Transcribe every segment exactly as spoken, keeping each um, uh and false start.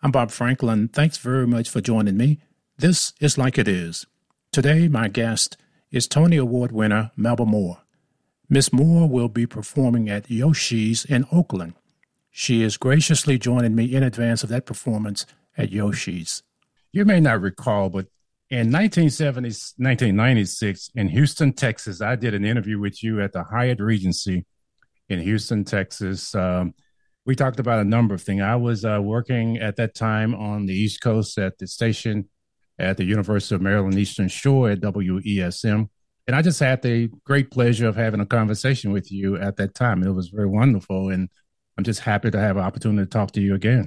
I'm Bob Franklin. Thanks very much for joining me. This is Like It Is. Today, my guest is Tony Award winner Melba Moore. Miss Moore will be performing at Yoshi's in Oakland. She is graciously joining me in advance of that performance at Yoshi's. You may not recall, but in nineteen seventy, nineteen ninety-six, in Houston, Texas, I did an interview with you at the Hyatt Regency in Houston, Texas. Um, we talked about a number of things. I was uh, working at that time on the East Coast at the station at the University of Maryland Eastern Shore at W E S M. And I just had the great pleasure of having a conversation with you at that time. It was very wonderful. And I'm just happy to have an opportunity to talk to you again.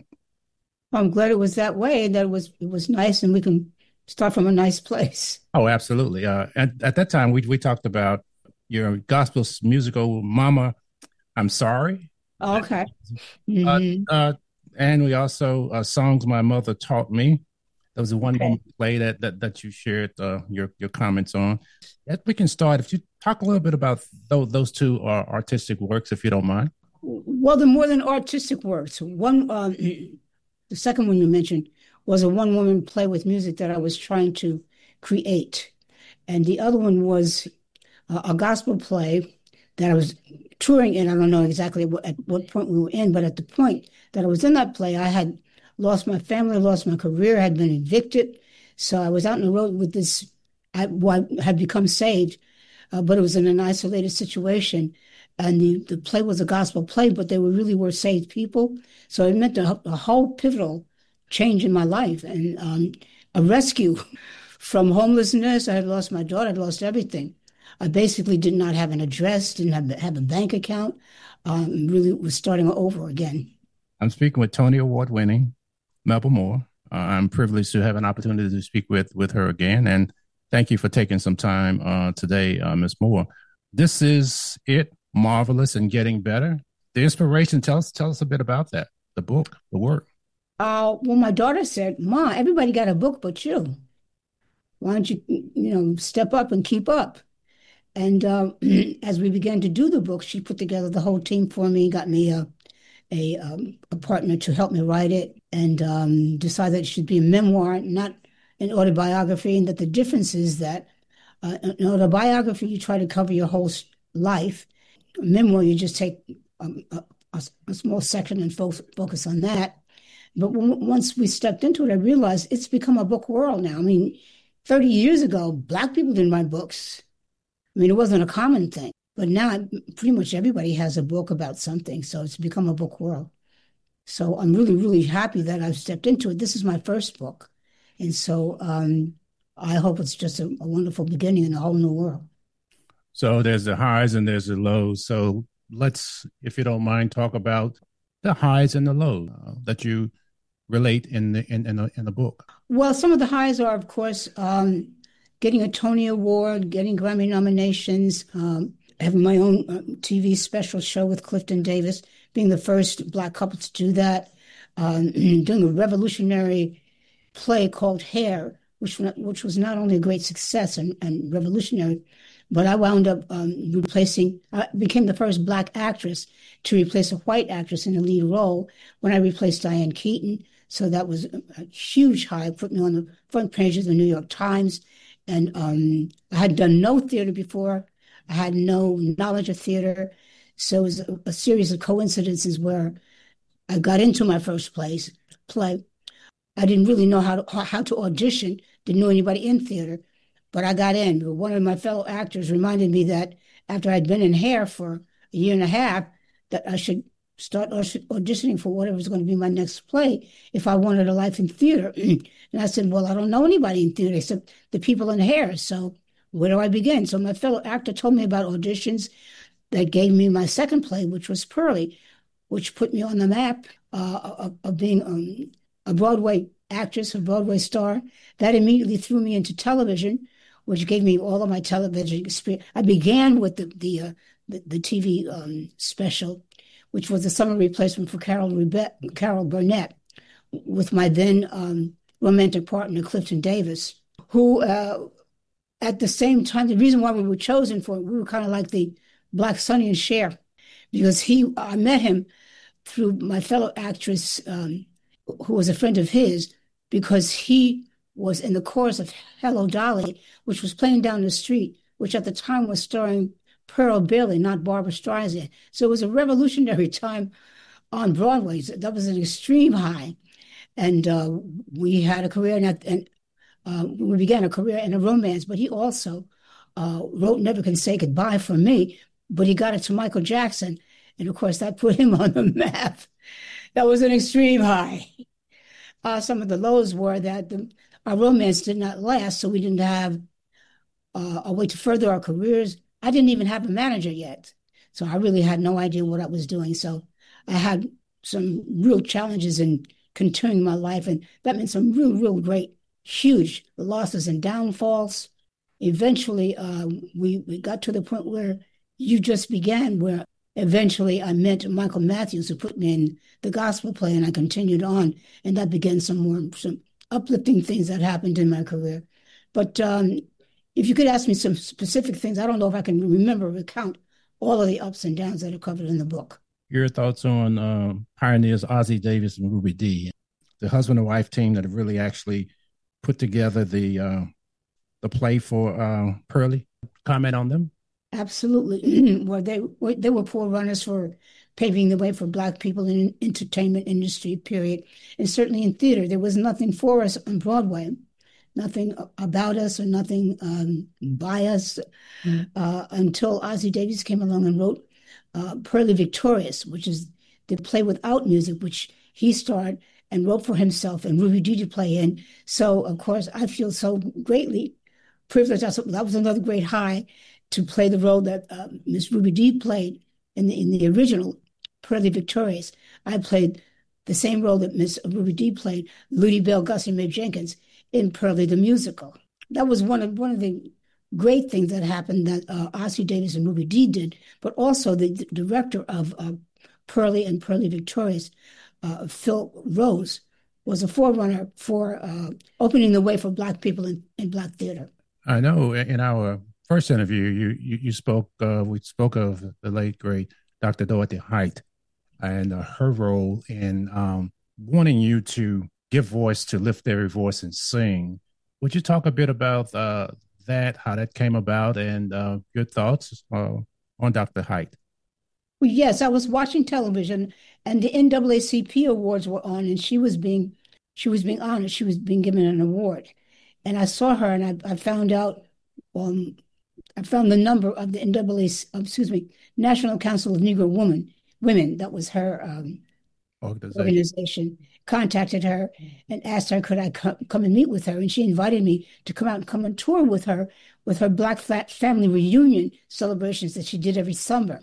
I'm glad it was that way, and that it was it was nice, and we can start from a nice place. Oh, absolutely. Uh, at, at that time, we we talked about your gospel musical, Mama, I'm Sorry. Okay. Mm-hmm. Uh, uh, and we also, uh, Songs My Mother Taught Me. That was the one Okay. play that, that, that you shared uh, your, your comments on. That we can start. If you talk a little bit about those, those two uh, artistic works, if you don't mind. Well, they're more than artistic works. One, um, the second one you mentioned was a one-woman play with music that I was trying to create. And the other one was uh, a gospel play that I was touring in. I don't know exactly what, at what point we were in, but at the point that I was in that play, I had lost my family, lost my career, had been evicted. So I was out on the road with this, I, well, I had become saved, uh, but it was in an isolated situation. And the, the play was a gospel play, but they were really were saved people. So it meant a, a whole pivotal change in my life and um, a rescue from homelessness. I had lost my daughter, I'd lost everything. I basically did not have an address, didn't have, have a bank account, um, really was starting over again. I'm speaking with Tony Award winning Melba Moore. Uh, I'm privileged to have an opportunity to speak with, with her again. And thank you for taking some time uh, today, uh, Miz Moore. This is it, Marvelous and Getting Better. The inspiration, tell us, tell us a bit about that, the book, the work. Uh, well, my daughter said, Ma, everybody got a book but you. Why don't you, you know, step up and keep up? And uh, as we began to do the book, she put together the whole team for me, got me a a, um, a partner to help me write it, and um, decided it should be a memoir, not an autobiography, and that the difference is that uh, an autobiography, you try to cover your whole life. A memoir, you just take um, a, a, a small section and fo- focus on that. But when, once we stepped into it, I realized it's become a book world now. I mean, thirty years ago, Black people didn't write books. I mean, it wasn't a common thing. But now pretty much everybody has a book about something. So it's become a book world. So I'm really, really happy that I've stepped into it. This is my first book. And so um, I hope it's just a, a wonderful beginning in a whole new world. So there's the highs and there's the lows. So let's, if you don't mind, talk about the highs and the lows uh, that you relate in the, in, in, the, in the book. Well, some of the highs are, of course, um, getting a Tony Award, getting Grammy nominations, um, having my own uh, T V special show with Clifton Davis, being the first Black couple to do that, um, doing a revolutionary play called Hair, which which was not only a great success and, and revolutionary, but I wound up um, replacing, I became the first Black actress to replace a white actress in a lead role when I replaced Diane Keaton. So that was a, a huge high, put me on the front page of the New York Times. And um, I had done no theater before. I had no knowledge of theater. So it was a, a series of coincidences where I got into my first place, play. I didn't really know how to, how to audition, didn't know anybody in theater, but I got in. One of my fellow actors reminded me that after I'd been in Hair for a year and a half, that I should start auditioning for whatever was going to be my next play if I wanted a life in theater. And I said, well, I don't know anybody in theater except the people in Hair. So where do I begin? So my fellow actor told me about auditions that gave me my second play, which was Pearly, which put me on the map uh, of, of being um, a Broadway actress, a Broadway star. That immediately threw me into television, which gave me all of my television experience. I began with the the, uh, the, the T V um, special, which was a summer replacement for Carol, Rebe- Carol Burnett, with my then um, romantic partner, Clifton Davis, who uh, at the same time, the reason why we were chosen for it, we were kind of like the Black Sonny and Cher, because he, I met him through my fellow actress, um, who was a friend of his, because he was in the chorus of Hello Dolly, which was playing down the street, which at the time was starring Pearl Bailey, not Barbra Streisand. So it was a revolutionary time on Broadway. That was an extreme high. And uh, we had a career, and, and uh, we began a career in a romance, but he also uh, wrote Never Can Say Goodbye for me, but he got it to Michael Jackson. And of course, that put him on the map. That was an extreme high. Uh, some of the lows were that the, our romance did not last, so we didn't have uh, a way to further our careers. I didn't even have a manager yet, so I really had no idea what I was doing. So I had some real challenges in continuing my life, and that meant some real, real great, huge losses and downfalls. Eventually, uh, we, we got to the point where You Just Began, where eventually I met Michael Matthews, who put me in the gospel play, and I continued on, and that began some more some uplifting things that happened in my career. But um, if you could ask me some specific things, I don't know if I can remember or recount all of the ups and downs that are covered in the book. Your thoughts on um, pioneers Ossie Davis and Ruby Dee, the husband and wife team that have really actually put together the uh, the play for uh, Pearlie. Comment on them? Absolutely. Well, they they were forerunners for paving the way for Black people in the entertainment industry, period. And certainly in theater, there was nothing for us on Broadway, nothing about us or nothing um, by us mm. uh, until Ossie Davis came along and wrote uh, Pearlie Victorious, which is the play without music, which he starred and wrote for himself and Ruby Dee to play in. So, of course, I feel so greatly privileged. That was another great high to play the role that uh, Miss Ruby Dee played in the in the original Pearlie Victorious. I played the same role that Miss Ruby Dee played, Ludi Bell, Gussie Mae Jenkins, in Pearlie the musical. That was one of one of the great things that happened that uh, Ossie Davis and Ruby Dee did, but also the, the director of uh, Pearlie and Pearlie Victorious, uh, Phil Rose, was a forerunner for uh, opening the way for Black people in, in Black theater. I know in our first interview, you you, you spoke. Uh, we spoke of the late great Doctor Dorothy Height and uh, her role in um, wanting you to give voice to Lift Every Voice and Sing. Would you talk a bit about uh, that, how that came about, and uh, your thoughts uh, on Doctor Height? Well, yes, I was watching television, and the N double A C P awards were on, and she was being she was being honored. She was being given an award, and I saw her, and I, I found out. Um, I found the number of the N double A, excuse me, National Council of Negro Women. Women, that was her um, organization. organization. Contacted her and asked her, could I come, come and meet with her? And she invited me to come out and come on tour with her, with her Black family reunion celebrations that she did every summer.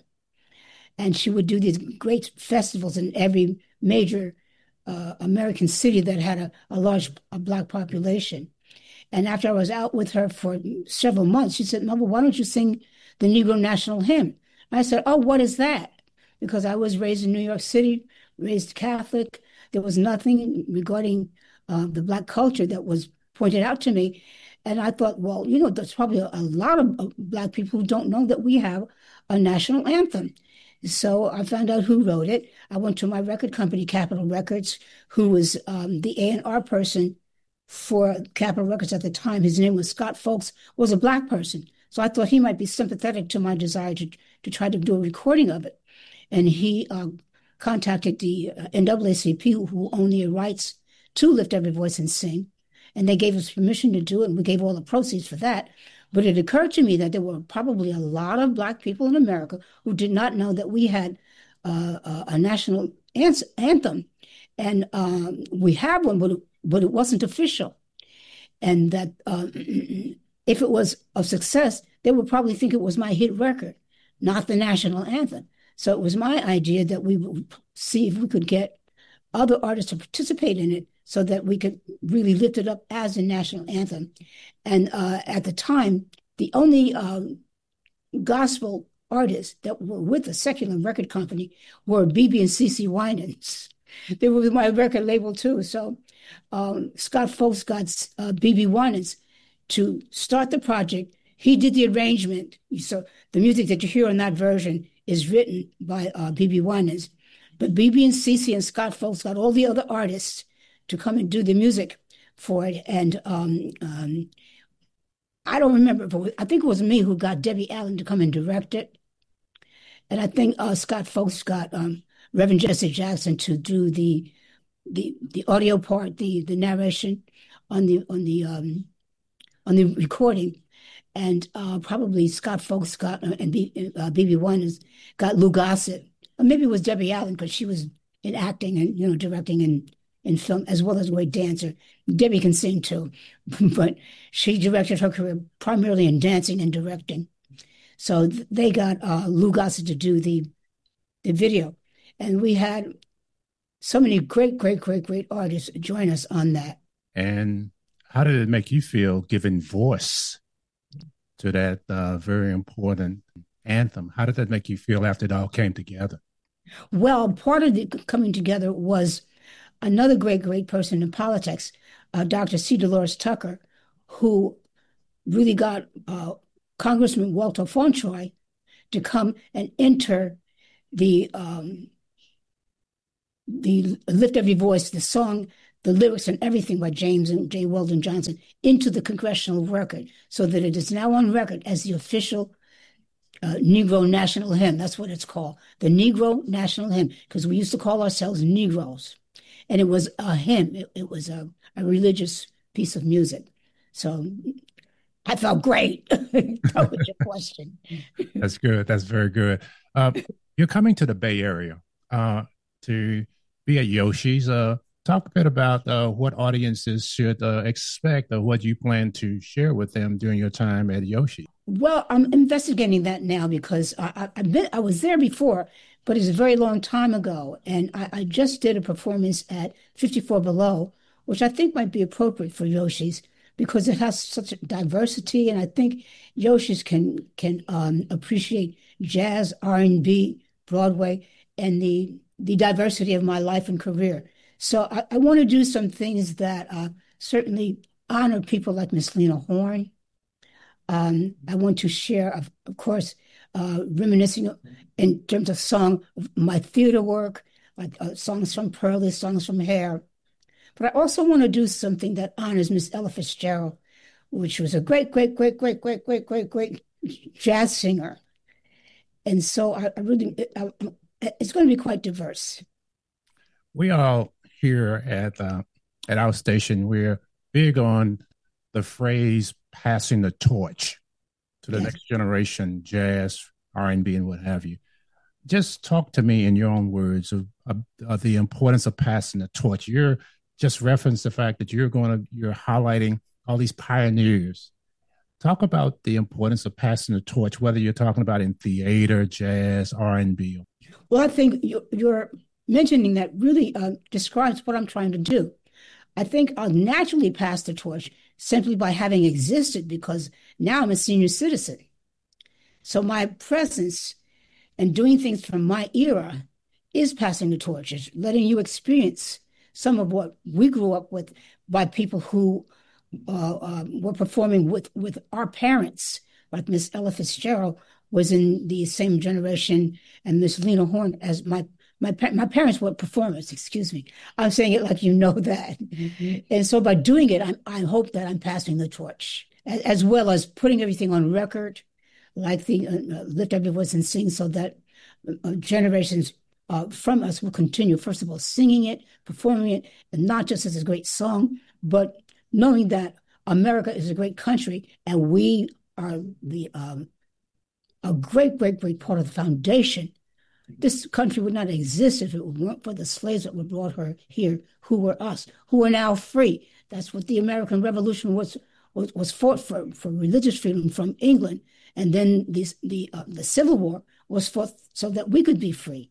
And she would do these great festivals in every major uh, American city that had a, a large a Black population. And after I was out with her for several months, she said, Mother, why don't you sing the Negro National Hymn? I said, oh, what is that? Because I was raised in New York City, raised Catholic. There was nothing regarding uh, the Black culture that was pointed out to me. And I thought, well, you know, there's probably a, a lot of uh, Black people who don't know that we have a national anthem. So I found out who wrote it. I went to my record company, Capitol Records, who was um, the A and R person for Capitol Records at the time. His name was Scott Folks, was a Black person. So I thought he might be sympathetic to my desire to, to try to do a recording of it. And he uh, contacted the uh, N double A C P, who owned the rights to Lift Every Voice and Sing. And they gave us permission to do it, and we gave all the proceeds for that. But it occurred to me that there were probably a lot of Black people in America who did not know that we had uh, a, a national anthem. And um, we have one, but it, but it wasn't official. And that uh, if it was a success, they would probably think it was my hit record, not the national anthem. So it was my idea that we would see if we could get other artists to participate in it so that we could really lift it up as a national anthem. And uh, at the time, the only um, gospel artists that were with the secular record company were B B and C C Winans. They were with my record label too. So um, Scott Folks got uh, B B Winans to start the project. He did the arrangement. So the music that you hear in that version is written by uh, B B Winans. But B B and C C and Scott Folks got all the other artists to come and do the music for it. And um, um, I don't remember, but I think it was me who got Debbie Allen to come and direct it. And I think uh, Scott Folks got um, Reverend Jesse Jackson to do the the the audio part, the the narration on the on the um, on the recording. And uh, probably Scott Folks got, uh, and B, uh, B B Winans got Lou Gossett. Or maybe it was Debbie Allen, because she was in acting and, you know, directing and in film, as well as a great dancer. Debbie can sing too, but she directed her career primarily in dancing and directing. So th- they got uh, Lou Gossett to do the the video. And we had so many great, great, great, great artists join us on that. And how did it make you feel giving voice to that uh, very important anthem? How did that make you feel after it all came together? Well, part of the coming together was another great, great person in politics, uh, Doctor C. Dolores Tucker, who really got uh, Congressman Walter Fauntroy to come and enter the um, the Lift Every Voice, the song, the lyrics and everything by James and J. Weldon Johnson into the congressional record, so that it is now on record as the official uh, Negro national hymn. That's what it's called, the Negro national hymn, because we used to call ourselves Negroes. And it was a hymn. It, it was a, a religious piece of music. So I felt great. That was your question. That's good. That's very good. Uh, you're coming to the Bay Area uh, to be at Yoshi's. Uh, talk a bit about uh, what audiences should uh, expect, or what you plan to share with them during your time at Yoshi. Well, I'm investigating that now, because I, I, I've been, I was there before, but it's a very long time ago. And I, I just did a performance at fifty-four Below, which I think might be appropriate for Yoshi's, because it has such a diversity. And I think Yoshi's can can um, appreciate jazz, R and B, Broadway, and the the diversity of my life and career. So I, I want to do some things that uh, certainly honor people like Miss Lena Horne. Um, I want to share, of, of course, uh, reminiscing in terms of song, my theater work, like uh, songs from Pearlie, songs from Hair. But I also want to do something that honors Miss Ella Fitzgerald, which was a great, great, great, great, great, great, great, great jazz singer. And so I, I really, I, it's going to be quite diverse. We all here at uh, at our station, we're big on the phrase passing the torch to the yes. next generation, jazz, R and B, and what have you. Just talk to me in your own words of, of, of the importance of passing the torch. You're just referenced the fact that you're going to, you're highlighting all these pioneers. Talk about the importance of passing the torch, whether you're talking about in theater, jazz, R and B. Well, I think you're mentioning that really uh, describes what I'm trying to do. I think I'll naturally pass the torch simply by having existed, because now I'm a senior citizen. So my presence and doing things from my era is passing the torch, is letting you experience some of what we grew up with by people who uh, uh, were performing with, with our parents, like Miss Ella Fitzgerald was in the same generation, and Miss Lena Horne as my My my parents were performers, excuse me. I'm saying it like you know that. Mm-hmm. And so by doing it, I, I hope that I'm passing the torch, as, as well as putting everything on record, like the uh, Lift Every Voice and Sing, so that uh, generations uh, from us will continue, first of all, singing it, performing it, and not just as a great song, but knowing that America is a great country, and we are the um, a great, great, great part of the foundation. This country would not exist if it weren't for the slaves that were brought her here, who were us, who are now free. That's what the American Revolution was was, was fought for, for religious freedom from England. And then this, the uh, the Civil War was fought so that we could be free.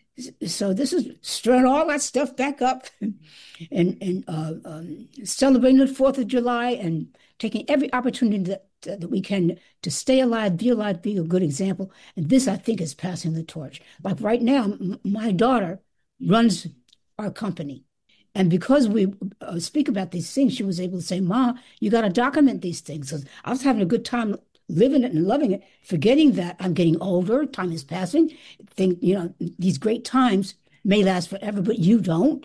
So this is stirring all that stuff back up and, and uh, um, celebrating the fourth of July and taking every opportunity that, that we can to stay alive, be alive, be a good example. And this, I think, is passing the torch. Like right now, m- my daughter runs our company. And because we uh, speak about these things, she was able to say, Ma, you got to document these things. So I was having a good time living it and loving it, forgetting that I'm getting older, time is passing. Think, you know, these great times may last forever, but you don't.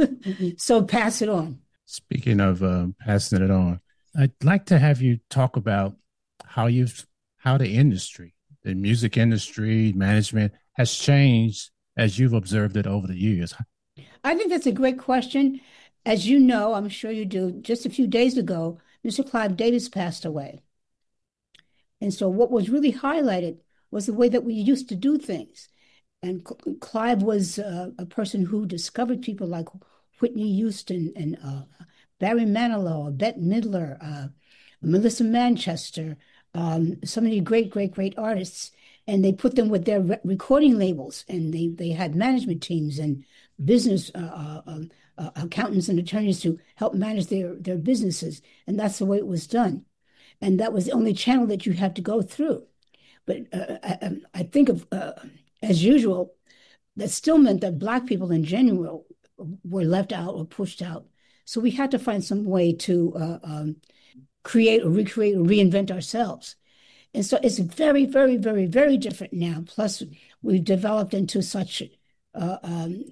So pass it on. Speaking of uh, passing it on, I'd like to have you talk about how you've how the industry, the music industry, management has changed as you've observed it over the years. I think that's a great question. As you know, I'm sure you do, just a few days ago, mister Clive Davis passed away. And so what was really highlighted was the way that we used to do things. And Clive was uh, a person who discovered people like Whitney Houston and uh, Barry Manilow, Bette Midler, uh, Melissa Manchester, um, so many great, great, great artists. And they put them with their re- recording labels, and they they had management teams and business uh, uh, um, uh, accountants and attorneys to help manage their their businesses. And that's the way it was done. And that was the only channel that you had to go through. But uh, I, um, I think of, uh, as usual, that still meant that Black people in general were left out or pushed out. So we had to find some way to uh, um, create or recreate or reinvent ourselves. And so it's very, very, very, very different now. Plus, we've developed into such uh, um,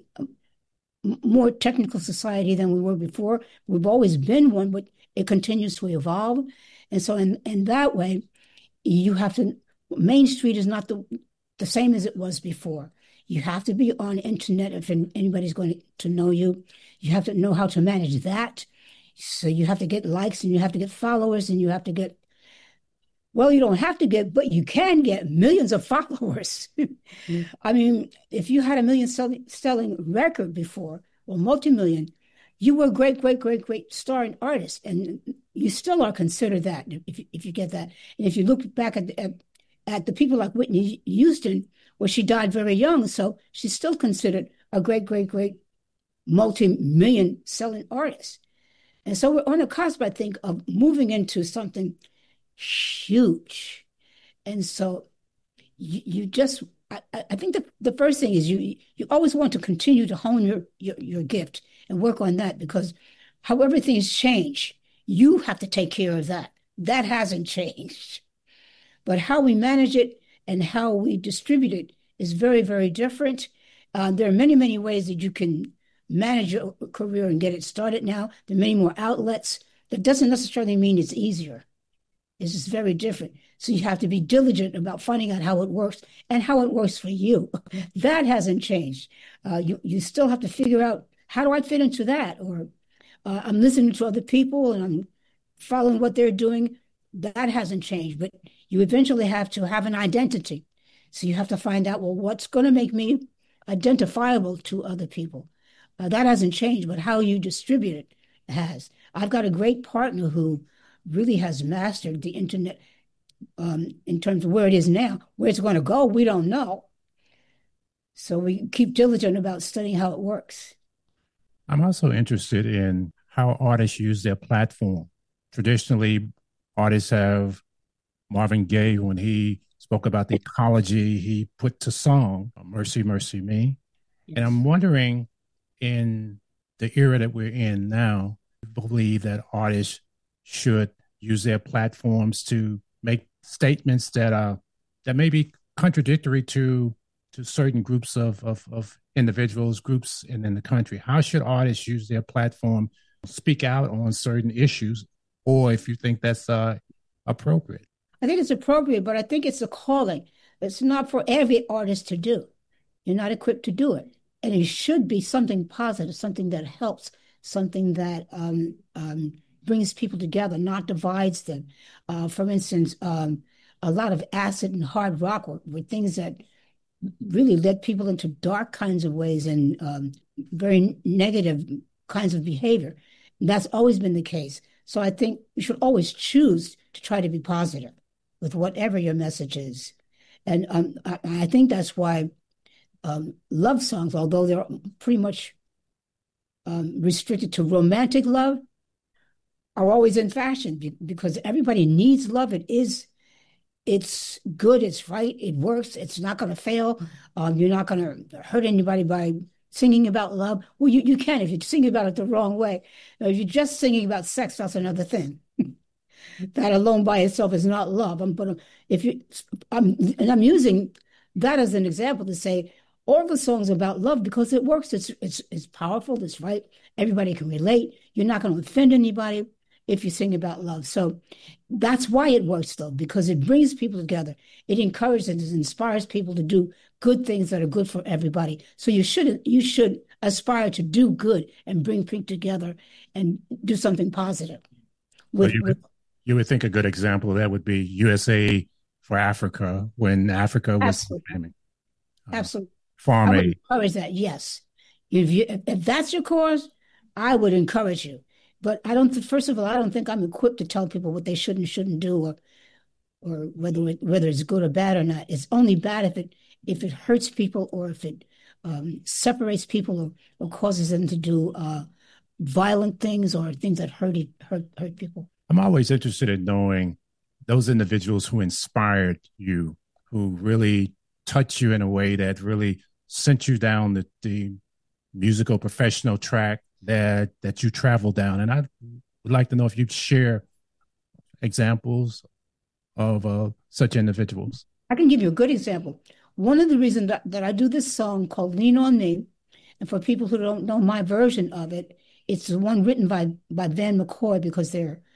more technical society than we were before. We've always been one, but it continues to evolve. And so in, in that way, you have to, Main Street is not the, the same as it was before. You have to be on internet if anybody's going to know you. You have to know how to manage that. So you have to get likes and you have to get followers and you have to get, well, you don't have to get, but you can get millions of followers. Mm. I mean, if you had a million selling, selling record before, or multi-million, you were a great, great, great, great starring artist. And you still are considered that if you, if you get that. And if you look back at, at, at the people like Whitney Houston, well, she died very young, so she's still considered a great, great, great multi-million selling artist. And so we're on a cusp, I think, of moving into something huge. And so you, you just, I, I think the, the first thing is you you always want to continue to hone your, your, your gift and work on that, because however things change, you have to take care of that. That hasn't changed. But how we manage it and how we distribute it is very, very different. Uh, there are many, many ways that you can manage your career and get it started now. There are many more outlets. That doesn't necessarily mean it's easier. It's just very different. So you have to be diligent about finding out how it works and how it works for you. That hasn't changed. Uh, you, you still have to figure out, how do I fit into that? Or uh, I'm listening to other people and I'm following what they're doing. That hasn't changed. But you eventually have to have an identity. So you have to find out, well, what's going to make me identifiable to other people? Uh, that hasn't changed, but how you distribute it has. I've got a great partner who really has mastered the internet um, in terms of where it is now. Where it's going to go, we don't know. So we keep diligent about studying how it works. I'm also interested in how artists use their platform. Traditionally, artists have Marvin Gaye, when he spoke about the ecology he put to song, Mercy, Mercy Me. Yes. And I'm wondering, in the era that we're in now, I believe that artists should use their platforms to make statements that are that may be contradictory to to certain groups of of, of individuals, groups in, in the country. How should artists use their platform, speak out on certain issues, or if you think that's uh, appropriate? I think it's appropriate, but I think it's a calling. It's not for every artist to do. You're not equipped to do it. And it should be something positive, something that helps, something that um, um, brings people together, not divides them. Uh, for instance, um, a lot of acid and hard rock were, were things that really led people into dark kinds of ways and um, very negative kinds of behavior. And that's always been the case. So I think you should always choose to try to be positive with whatever your message is. And um, I, I think that's why um, love songs, although they're pretty much um, restricted to romantic love, are always in fashion because everybody needs love. It is, it's good, it's right, it works, it's not going to fail. Um, you're not going to hurt anybody by singing about love. Well, you, you can if you're singing about it the wrong way. Now, if you're just singing about sex, that's another thing. That alone by itself is not love. I'm, but if you, I'm, and I'm using that as an example to say, all the songs about love because it works. It's it's it's powerful. It's right. Everybody can relate. You're not going to offend anybody if you sing about love. So that's why it works, though, because it brings people together. It encourages and it inspires people to do good things that are good for everybody. So you should you should aspire to do good and bring people together and do something positive. Well, With, you with would, you would think a good example of that would be U S A for Africa when Africa was absolutely, uh, absolutely, I Farm would Aid. encourage that. Yes, if you if, if that's your cause, I would encourage you. But I don't. First of all, I don't think I'm equipped to tell people what they should and shouldn't do, or or whether it, whether it's good or bad or not. It's only bad if it if it hurts people or if it um, separates people or, or causes them to do uh, violent things or things that hurt hurt hurt people. I'm always interested in knowing those individuals who inspired you, who really touched you in a way that really sent you down the, the musical professional track that that you travel down. And I would like to know if you'd share examples of uh, such individuals. I can give you a good example. One of the reasons that, that I do this song called Lean on Me, and for people who don't know my version of it, it's the one written by by Van McCoy because they're